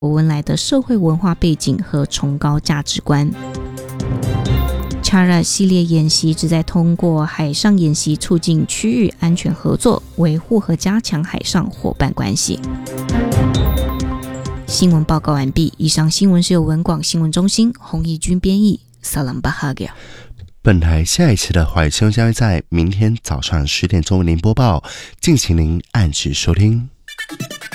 文来的社会文化背景和崇高价值观。CHARA 系列演习旨在通过海上演习促进区域安全合作，维护和加强海上伙伴关系。新闻报告完毕，以上新闻是由文广新闻中心洪义军编译。Salam Bahagia。 本台下一期的华语新闻将会在明天早上10点钟为您播报，敬请您按时收听。